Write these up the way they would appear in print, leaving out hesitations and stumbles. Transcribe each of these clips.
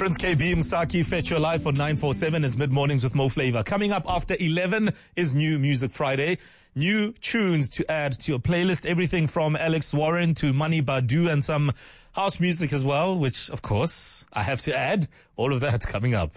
Prince KB Msaki, Fetch Your Life on 947 is Mid-Mornings with Mo Flavor. Coming up after 11 is New Music Friday. New tunes to add to your playlist. Everything from Alex Warren to Mani Badu and some house music as well, which, of course, I have to add. All of that coming up.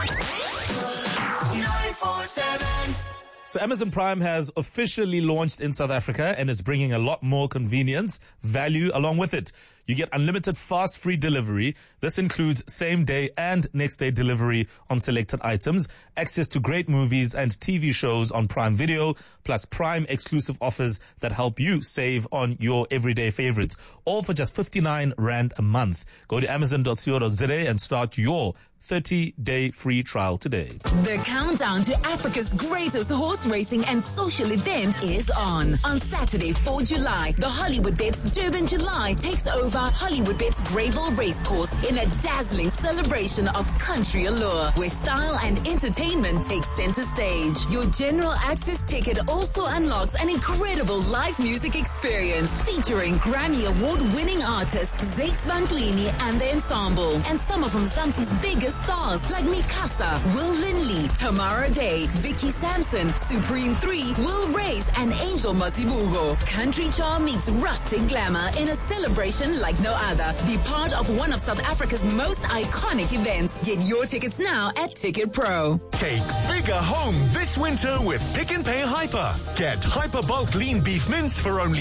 947. So Amazon Prime has officially launched in South Africa and is bringing a lot more convenience, value along with it. You get unlimited fast free delivery. This includes same day and next day delivery on selected items, access to great movies and TV shows on Prime Video, plus Prime exclusive offers that help you save on your everyday favorites. All for just 59 Rand a month. Go to amazon.co.za and start your 30-day free trial today. The countdown to Africa's greatest horse racing and social event is on. On Saturday, 4 July, the Hollywood Bets Durban July takes over Hollywood Bets Greyville Racecourse in a dazzling celebration of country allure, where style and entertainment take center stage. Your general access ticket also unlocks an incredible live music experience featuring Grammy Award-winning artists Zakes Bantwini and the ensemble, and some of Mzansi's biggest stars like Mikasa, Will Linley, Tamara Day, Vicky Sampson, Supreme 3, Will Reyes, and Angel Masibugo. Country charm meets rustic glamour in a celebration like no other. Be part of one of South Africa's most iconic events. Get your tickets now at Ticket Pro. Take bigger home this winter with Pick n Pay Hyper. Get Hyper Bulk Lean Beef Mince for only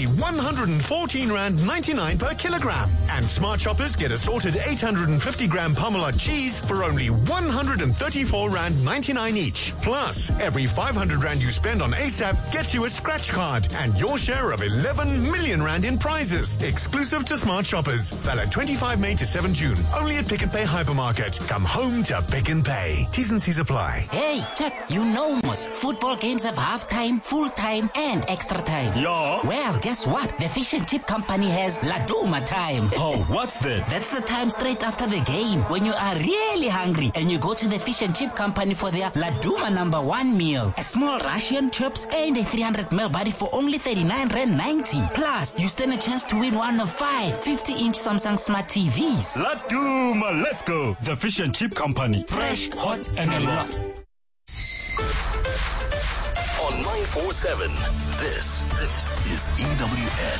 114 Rand 99 per kilogram. And Smart Shoppers get assorted 850 gram Parmalat cheese for only 134 Rand 99 each. Plus, every 500 Rand you spend on ASAP gets you a scratch card and your share of 11 million Rand in prizes. Exclusive to Smart Shoppers. Valid 25 May to 7 June. Only at Pick n Pay Hypermarket. Come home to Pick n Pay. T's and C's apply. Hey, check. You know, Mos, football games have half-time, full-time, and extra time. Yeah. Well, guess what? The fish and chip company has Laduma time. Oh, what's that? That's the time straight after the game when you are really hungry and you go to the fish and chip company for their Laduma #1 meal. A small Russian chips and a 300ml body for only 39 Rand 90. Plus, you stand a chance to win one of 5 50-inch Samsung Smart TVs. Laduma, let's go. The Fish and Chip Company. Fresh, hot, and a lot. On 947, this is EWN.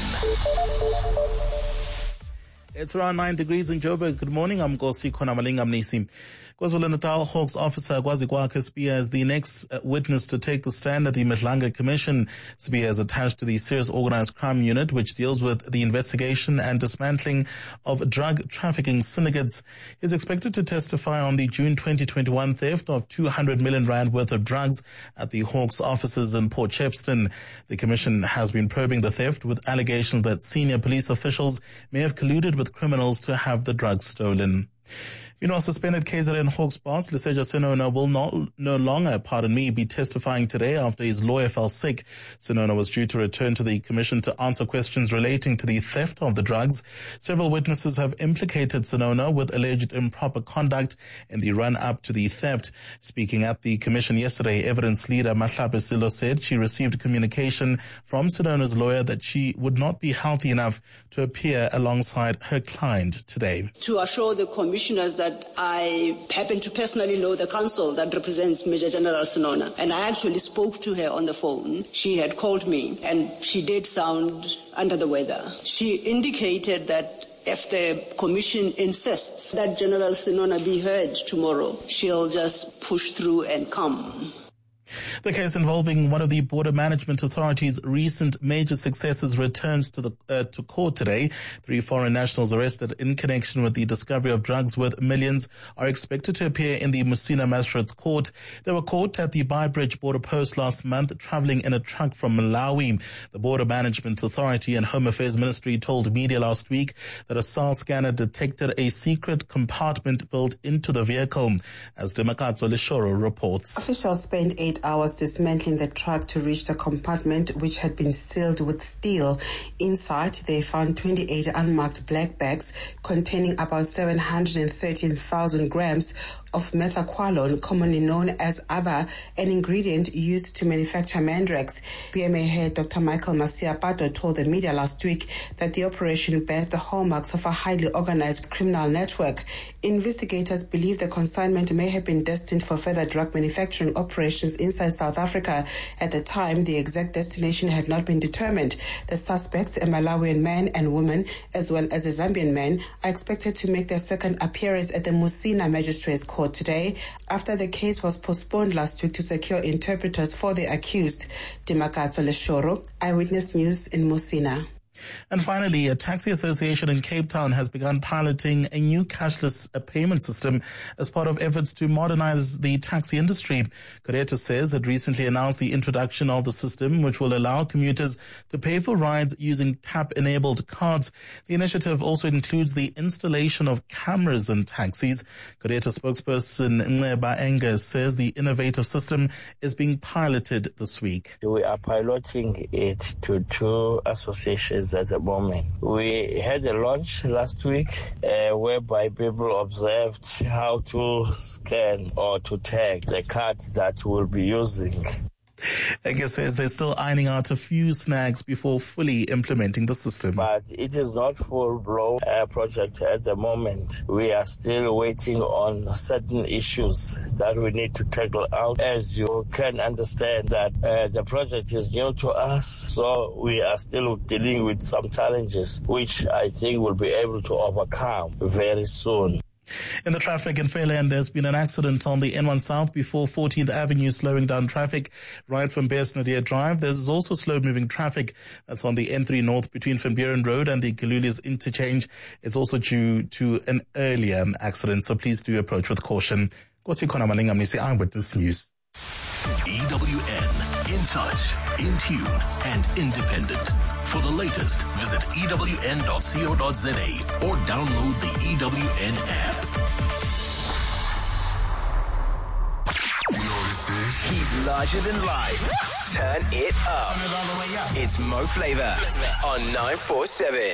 It's around 9 degrees in Joburg. Good morning. I'm Gosi Konamalinga Mnisi. KwaZulu-Natal Hawks officer Kwazi Kwakhe Spear is the next witness to take the stand at the Madlanga Commission. Spear is attached to the Serious Organized Crime Unit, which deals with the investigation and dismantling of drug trafficking syndicates. He's expected to testify on the June 2021 theft of 200 million Rand worth of drugs at the Hawks offices in Port Shepstone. The commission has been probing the theft with allegations that senior police officials may have colluded with criminals to have the drugs stolen. Suspended KZN Hawks boss Leseja Senona will no longer, be testifying today after his lawyer fell sick. Senona was due to return to the commission to answer questions relating to the theft of the drugs. Several witnesses have implicated Senona with alleged improper conduct in the run-up to the theft. Speaking at the commission yesterday, evidence leader Mahlape Silo said she received communication from Senona's lawyer that she would not be healthy enough to appear alongside her client today. To assure the commissioners that I happen to personally know the counsel that represents Major General Senona, and I actually spoke to her on the phone. She had called me and she did sound under the weather. She indicated that if the commission insists that General Senona be heard tomorrow, she'll just push through and come. The case involving one of the Border Management Authority's recent major successes returns to court today. 3 foreign nationals arrested in connection with the discovery of drugs worth millions are expected to appear in the Musina Magistrates Court. They were caught at the Beitbridge border post last month, traveling in a truck from Malawi. The Border Management Authority and Home Affairs Ministry told media last week that a SAR scanner detected a secret compartment built into the vehicle. As Demakatso Lishoro reports. Officials spent 8 hours dismantling the truck to reach the compartment, which had been sealed with steel. Inside, they found 28 unmarked black bags containing about 713,000 grams of methaqualone, commonly known as ABA, an ingredient used to manufacture Mandrex. BMA head Dr. Michael Masiapato told the media last week that the operation bears the hallmarks of a highly organized criminal network. Investigators believe the consignment may have been destined for further drug manufacturing operations inside South Africa. At the time, the exact destination had not been determined. The suspects, a Malawian man and woman, as well as a Zambian man, are expected to make their second appearance at the Musina Magistrates Court today, after the case was postponed last week to secure interpreters for the accused. Dimakatso Leshoro, Eyewitness News in Musina. And finally, a taxi association in Cape Town has begun piloting a new cashless payment system as part of efforts to modernize the taxi industry. Coretta says it recently announced the introduction of the system, which will allow commuters to pay for rides using tap-enabled cards. The initiative also includes the installation of cameras in taxis. Coretta spokesperson Nceba Enger says the innovative system is being piloted this week. We are piloting it to 2 associations at the moment. We had a launch last week whereby people observed how to scan or to tag the cards that we'll be using. Eger says they're still ironing out a few snags before fully implementing the system. But it is not full-blown project at the moment. We are still waiting on certain issues that we need to tackle out. As you can understand that the project is new to us, so we are still dealing with some challenges, which I think we'll be able to overcome very soon. In the traffic in Fairland, there's been an accident on the N1 South before 14th Avenue, slowing down traffic right from Bears Nadir Drive. There's also slow-moving traffic that's on the N3 North between Van Buren Road and the Galulius interchange. It's also due to an earlier accident, so please do approach with caution. Nkosi Malinga Mnisi, Eyewitness News. EWN, in touch, in tune, and independent. For the latest, visit ewn.co.za or download the EWN app. He's larger than life. Turn it up. It's Mo Flavor on 947.